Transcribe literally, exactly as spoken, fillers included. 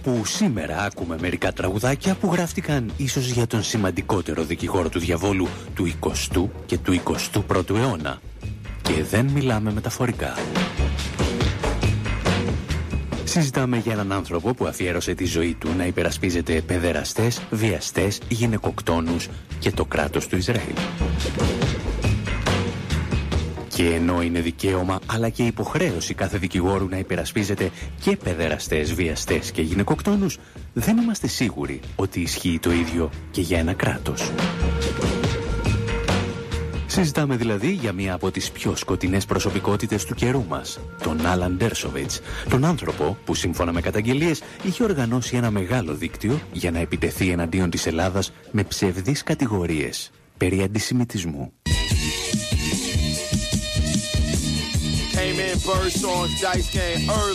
όπου σήμερα ακούμε μερικά τραγουδάκια που γράφτηκαν ίσως για τον σημαντικότερο δικηγόρο του διαβόλου του εικοστού και του εικοστού πρώτου αιώνα. Και δεν μιλάμε μεταφορικά. Συζητάμε για έναν άνθρωπο που αφιέρωσε τη ζωή του να υπερασπίζεται παιδεραστές, βιαστές, γυναικοκτόνους και το κράτος του Ισραήλ. Και ενώ είναι δικαίωμα αλλά και υποχρέωση κάθε δικηγόρου να υπερασπίζεται και παιδεραστές, βιαστές και γυναικοκτόνους, δεν είμαστε σίγουροι ότι ισχύει το ίδιο και για ένα κράτος. Συζητάμε δηλαδή για μία από τις πιο σκοτεινές προσωπικότητες του καιρού μας, τον Άλαν Ντέρσοβιτς, τον άνθρωπο που σύμφωνα με καταγγελίες είχε οργανώσει ένα μεγάλο δίκτυο για να επιτεθεί εναντίον της Ελλάδας με ψευδείς κατηγορίες περί αντισημιτισμού. Came in first on Dice Game early.